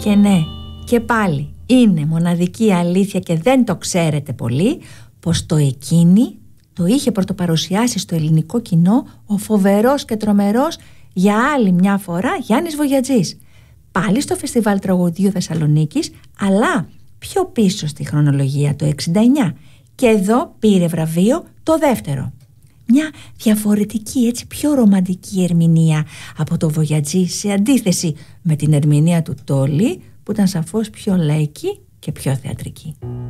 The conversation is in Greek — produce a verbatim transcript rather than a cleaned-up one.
Και ναι, και πάλι είναι μοναδική αλήθεια και δεν το ξέρετε πολύ, πως το εκείνη το είχε πρωτοπαρουσιάσει στο ελληνικό κοινό ο φοβερός και τρομερός για άλλη μια φορά Γιάννης Βογιατζής. Πάλι στο Φεστιβάλ Τραγουδίου Θεσσαλονίκης, αλλά πιο πίσω στη χρονολογία, το εξήντα εννιά. Και εδώ πήρε βραβείο το δεύτερο. Μια διαφορετική, έτσι πιο ρομαντική ερμηνεία από το Βογιατζή, σε αντίθεση με την ερμηνεία του Τόλι, που ήταν σαφώς πιο λαϊκή και πιο θεατρική.